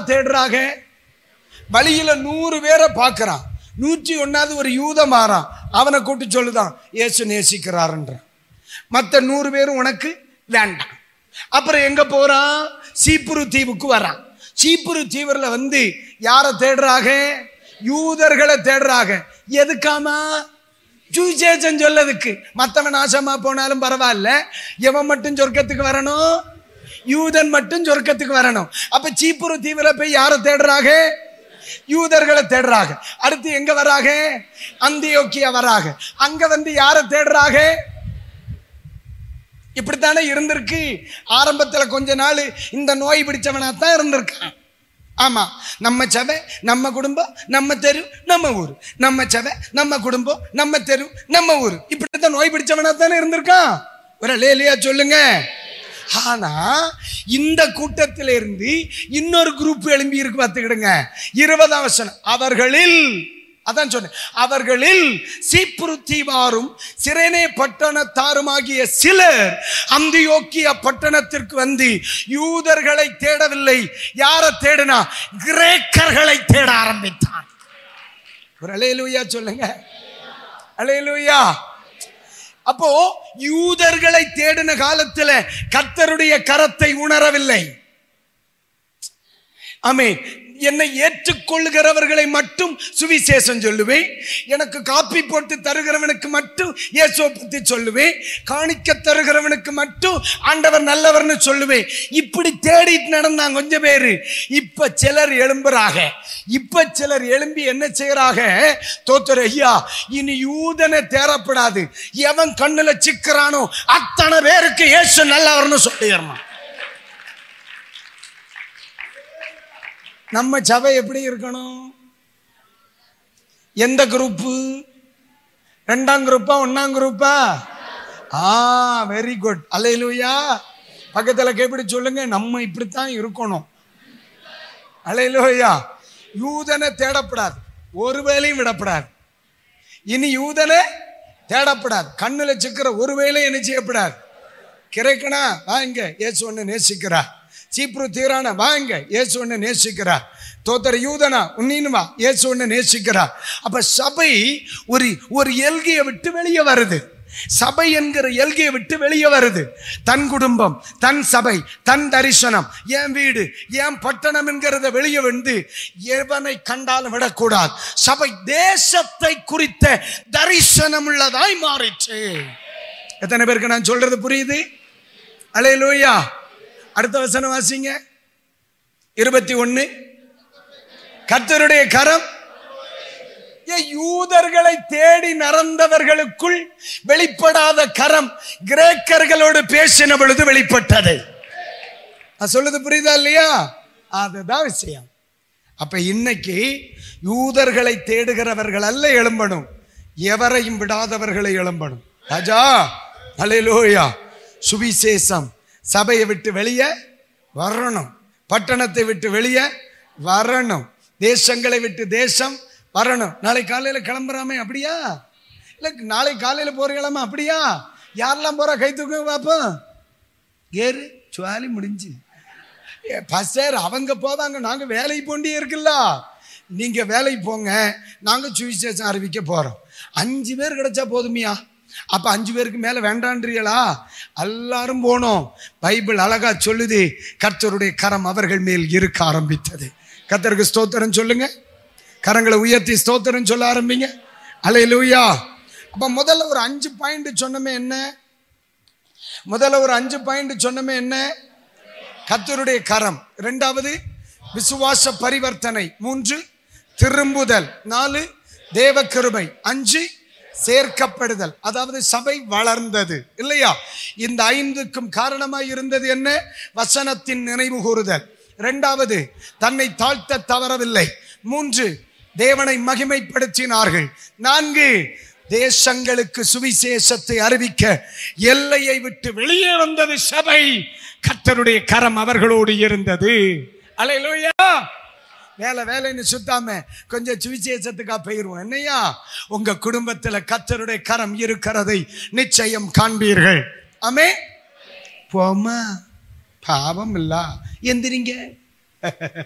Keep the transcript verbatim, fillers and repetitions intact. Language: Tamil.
தேடுறாங்க? வழியில நூறு பேரை பார்க்கறான், நூற்றி ஒன்னாவது ஒரு யூத மாறான், அவனை கூட்டி சொல்லுதான் இயேசு நேசிக்கிறாருன்ற. மற்ற நூறு பேரும் உனக்கு வேண்டாம். அப்புறம் எங்க போறான்? சீப்புரு தீவுக்கு வரான். சீப்புரு தீவுல வந்து யாரை தேடுறாங்க? யூதர்களை தேடுறாங்க. எதுக்காமா? சுவிசேஷம் சொல்லதுக்கு. மற்றவன் நாசமா போனாலும் பரவாயில்ல, இவன் மட்டும் சொர்க்கத்துக்கு வரணும், யூதன் மட்டும் சொர்க்கத்துக்கு வரணும். அப்ப சீப்புரு தீவுல போய் யாரை தேடுறாங்க? யூதர்களை தேடுறாங்க. அடுத்து எங்க வராங்க? அந்தியோக்கியா வராங்க. அங்க வந்து யாரை தேடுறாங்க? இப்படித்தானே இருந்திருக்கு. ஆரம்பத்துல கொஞ்ச நாள் இந்த நோய் பிடிச்சவனா தான் இருந்திருக்கான். ஆமா, நம்ம சபை நம்ம குடும்பம் நம்ம தெரு நம்ம ஊர், நம்ம சபை நம்ம குடும்பம் நம்ம தெரு நம்ம ஊர், இப்படித்தான் நோய் பிடிச்சவனா தானே இருந்திருக்கான். ஒரு லேலியா சொல்லுங்க. ஆனா இந்த கூட்டத்தில இருந்து இன்னொரு குரூப் எழும்பி இருக்கு, பார்த்துக்கிடுங்க. இருபதாம் வசனம், அவர்களில், அதான் சொன்னேன், அவர்களில் சீப்புரு தீவாரும் சிரேனே பட்டணத்தாருமாகிய சிலர் அந்தியோக்கியா பட்டணத்திற்கு வந்து யூதர்களை தேடவில்லை, யாரை தேடினா? கிரேக்கர்களை தேட ஆரம்பித்தான். ஒரு அல்லேலூயா சொல்லுங்க. அல்லேலூயா. அப்போ யூதர்களை தேடின காலத்துல கர்த்தருடைய கரத்தை உணரவில்லை. ஆமென். என்னை ஏற்றுக்கொள்கிறவர்களை மட்டும் சுவிசேஷம் சொல்லுவேன், எனக்கு காப்பி போட்டு தருகிறவனுக்கு மட்டும் இயேசுவை பத்தி சொல்லுவேன், காணிக்க தருகிறவனுக்கு மட்டும் ஆண்டவர் நல்லவர்னு சொல்லுவேன். இப்படி தேடிட்டு நடந்தாங்க கொஞ்சம் பேரு. இப்ப சிலர் எழும்புறாங்க. இப்ப சிலர் எழும்பி என்ன செய்யறாங்க? தோத்தர் ஐயா, இனி யூதனை தேரப்படாது, எவன் கண்ணுல சிக்கிறானோ அத்தனை பேருக்கு இயேசு நல்லவர்னு சொல்லிடணும். நம்ம சபை எப்படி இருக்கணும்? எந்த குரூப்பு? ரெண்டாம் குரூப்பா ஒன்னாம் குரூப்பா? ஆ, வெரி குட். அல்லேலூயா. பக்கத்துல கேப்படி சொல்லுங்க, நம்ம இப்படித்தான் இருக்கணும். அல்லேலூயா. யூதனை தேடப்படாது, ஒரு வேலையும் விடப்படாது. இனி யூதனை தேடப்படாது, கண்ணுல சிக்கிற ஒரு வேலையும் என்ன செய்யப்படாது. கிடைக்கணா வாங்க, இயேசு ஒன்னு நேசிக்கிறார். சீப்ரு தீரான வாங்க, இயேசு ஒன்னு நேசிக்கிறார். தோத்தர யூதனா உன்னின்னு வா, இயேசு ஒன்னு நேசிக்கிறார். அப்ப சபை ஒரு ஒரு எல்கையை விட்டு வெளியே வருது. சபை என்கிற எல்கையை விட்டு வெளியே வருது. தன் குடும்பம், தன் சபை, தன் தரிசனம், என் வீடு, என் பட்டணம் என்கிறத வெளியே வந்து எவனை கண்டாலும் விடக்கூடாது. சபை தேசத்தை குறித்த தரிசனம் உள்ளதாய் மாறிச்சு. எத்தனை பேருக்கு நான் சொல்றது புரியுது? அல்லேலூயா. அடுத்த வசனம் வாசிங்க. இருபத்தி ஒன்னு. கர்த்தருடைய கரம் யூதர்களை தேடி நடந்தவர்களுக்குள் வெளிப்படாத கரம் கிரேக்கர்களோடு பேசின பொழுது வெளிப்பட்டது. சொல்லுது புரியுதா இல்லையா? அதுதான் விஷயம். அப்ப இன்னைக்கு யூதர்களை தேடுகிறவர்கள் அல்ல எழும்பணும், எவரையும் விடாதவர்களை எழும்பணும். ராஜா அல்லேலூயா. சுவிசேஷம் சபையை விட்டு வெளியே வரணும், பட்டணத்தை விட்டு வெளியே வரணும், தேசங்களை விட்டு தேசம் வரணும். நாளை காலையில கிளம்புறாமே அப்படியா? இல்ல நாளை காலையில போறீங்களாமா அப்படியா? யாரெல்லாம் போறா கை தூக்க பாப்போம். ஏறு சுவாலி முடிஞ்சு பஸ்ஸேர் அவங்க போவாங்க, நாங்க வேலைக்கு போண்டே இருக்குல்ல. நீங்க வேலைக்கு போங்க, நாங்க சுவிசேஷம் அறிவிக்க போறோம். அஞ்சு பேர் கிடைச்சா போதுமியா? அப்ப அஞ்சு பேருக்கு மேல வேண்டான்றீங்களா? எல்லாரும் போனோம். பைபிள் அழகா சொல்லுது, கர்த்தருடைய கரம் அவர்கள் மேல் இருக்க ஆரம்பித்தது. கர்த்தருக்கு ஸ்தோத்திரம் சொல்லுங்க. கரங்களை உயர்த்தி ஸ்தோத்திரம் சொல்ல ஆரம்பிங்க. அல்லேலூயா. அப்ப முதல்ல ஒரு அஞ்சு பாயிண்ட் சொன்னமே என்ன? முதல்ல ஒரு அஞ்சு பாயிண்ட் சொன்னமே என்ன? கர்த்தருடைய கரம். இரண்டாவது விசுவாச பரிவர்த்தனை. மூன்று திரும்புதல். நாலு தேவ கிருபை. அஞ்சு சேர்க்கப்படுதல், அதாவது சபை வளர்ந்தது இல்லையா? இந்த ஐந்துக்கும் காரணமாய் இருந்தது என்ன? வசனத்தின் நினைவு கூறுதல். இரண்டாவது தன்னை தாழ்த்த தவறவில்லை. மூன்று தேவனை மகிமைப்படுத்தினார்கள். நான்கு தேசங்களுக்கு சுவிசேஷத்தை அறிவிக்க எல்லையை விட்டு வெளியே வந்தது சபை. கர்த்தருடைய கரம் அவர்களோடு இருந்தது. அல்லேலூயா. வேலை வேலைன்னு சுத்தாம கொஞ்சம் சுவிசேஷத்துக்கா போயிருவோம். என்னையா, உங்க குடும்பத்துல கர்த்தருடைய கரம் இருக்கிறதை நிச்சயம் காண்பீர்கள். ஆமே. போமா, பாவம் இல்ல, எந்திரிங்க.